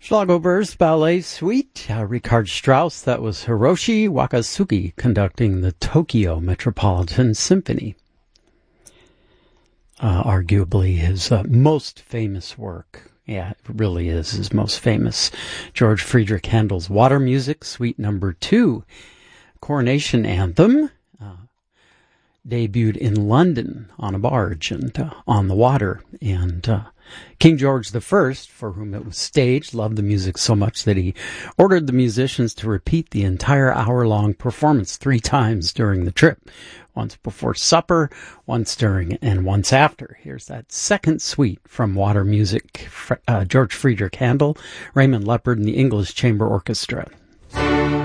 Schlagober's Ballet Suite, Richard Strauss, that was Hiroshi Wakatsuki conducting the Tokyo Metropolitan Symphony. Arguably his most famous work. Yeah, it really is his most famous. George Friedrich Handel's Water Music, Suite Number 2. Coronation Anthem, debuted in London on a barge and on the water. And King George I, for whom it was staged, loved the music so much that he ordered the musicians to repeat the entire hour-long performance 3 times during the trip. Once before supper, once during, and once after. Here's that second suite from Water Music, George Friedrich Handel, Raymond Leppard, and the English Chamber Orchestra.